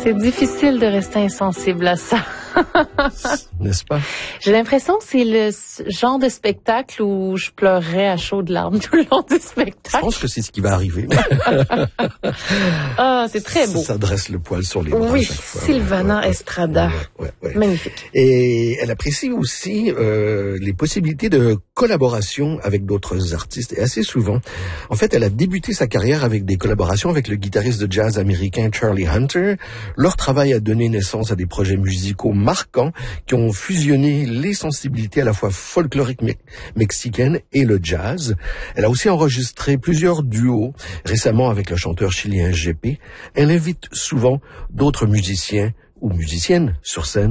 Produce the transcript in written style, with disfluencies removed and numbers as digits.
C'est difficile de rester insensible à ça. N'est-ce pas? J'ai l'impression que c'est le genre de spectacle où je pleurerais à chaudes larmes tout le long du spectacle. Je pense que c'est ce qui va arriver. Ah, c'est très beau. Ça dresse le poil sur les bras Oui, à chaque fois. Silvana Estrada. Ouais. Magnifique. Et elle apprécie aussi les possibilités de collaboration avec d'autres artistes. Et assez souvent, en fait, elle a débuté sa carrière avec des collaborations avec le guitariste de jazz américain Charlie Hunter. Leur travail a donné naissance à des projets musicaux marquants qui ont fusionné les sensibilités à la fois folkloriques mexicaines et le jazz. Elle a aussi enregistré plusieurs duos, récemment avec le chanteur chilien GP. Elle invite souvent d'autres musiciens ou musiciennes sur scène